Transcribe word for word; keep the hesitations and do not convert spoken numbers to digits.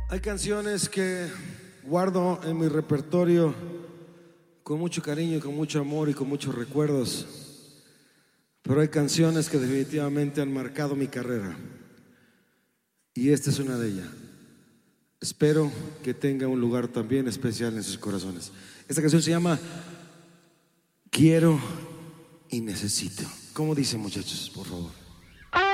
Hay canciones que guardo en mi repertorio con mucho cariño, con mucho amor y con muchos recuerdos, pero hay canciones que definitivamente han marcado mi carrera y esta es una de ellas. Espero que tenga un lugar también especial en sus corazones. Esta canción se llama Quiero y Necesito. ¿Cómo dicen, muchachos? Por favor.